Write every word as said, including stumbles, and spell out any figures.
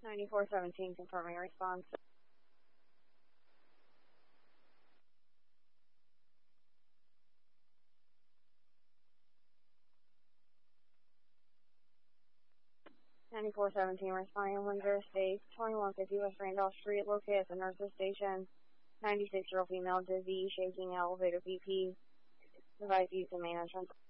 ninety-four seventeen, confirming response. ninety-four seventeen, responding Windsor Estates, twenty-one fifty West Randolph Street, located at the nurse's station. ninety-six-year-old female, dizzy, shaking, elevator B P. Device used in management.